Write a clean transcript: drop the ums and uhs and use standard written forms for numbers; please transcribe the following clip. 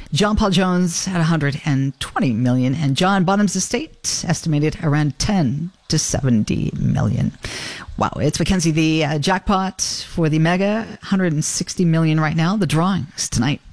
John Paul Jones at 120 million, and John Bonham's estate estimated around 10 to 70 million. Wow, it's Mackenzie. The jackpot for the Mega, 160 million right now. The drawing is tonight.